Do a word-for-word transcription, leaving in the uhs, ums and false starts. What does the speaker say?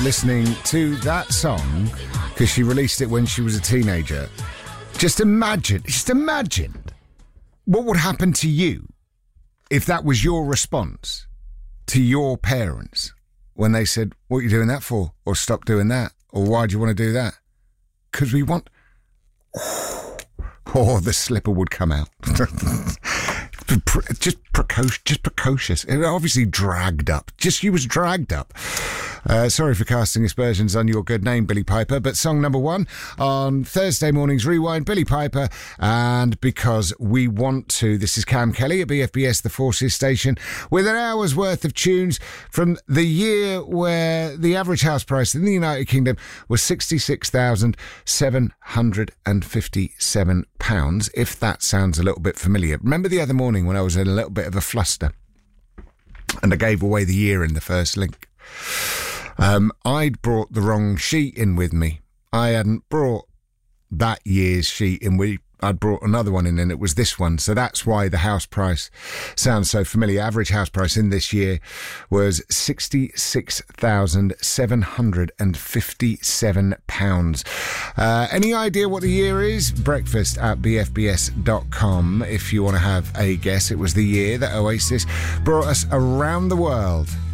listening to that song because she released it when she was a teenager. Just imagine, just imagine what would happen to you if that was your response to your parents when they said, what are you doing that for? Or stop doing that? Or why do you want to do that? Because we want... Oh, the slipper would come out. just precocious, just precocious. It obviously dragged up. Just, she was dragged up. Uh, sorry for casting aspersions on your good name, Billie Piper, but song number one on Thursday morning's Rewind, Billie Piper, and Because We Want To. This is Cam Kelly at B F B S, the Forces station, with an hour's worth of tunes from the year where the average house price in the United Kingdom was sixty-six thousand seven hundred fifty-seven pounds, if that sounds a little bit familiar. Remember the other morning when I was in a little bit of a fluster and I gave away the year in the first link? Um, I'd brought the wrong sheet in with me. I hadn't brought that year's sheet in. We, I'd brought another one in, and it was this one. So that's why the house price sounds so familiar. Average house price in this year was sixty-six thousand seven hundred fifty-seven pounds. Uh, any idea what the year is? Breakfast at b f b s dot com if you want to have a guess. It was the year that Oasis brought us around the world.